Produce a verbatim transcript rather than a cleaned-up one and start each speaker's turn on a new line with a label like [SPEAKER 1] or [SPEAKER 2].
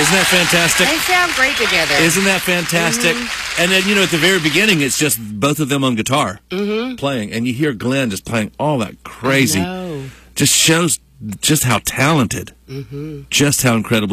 [SPEAKER 1] Isn't that fantastic?
[SPEAKER 2] They sound great together.
[SPEAKER 1] Isn't that fantastic?
[SPEAKER 2] Mm-hmm.
[SPEAKER 1] And then, you know, at the very beginning, it's just both of them on guitar
[SPEAKER 2] mm-hmm.
[SPEAKER 1] playing. And you hear Glenn just playing all that crazy.
[SPEAKER 2] I know.
[SPEAKER 1] Just shows just how talented,
[SPEAKER 2] mm-hmm.
[SPEAKER 1] just how incredibly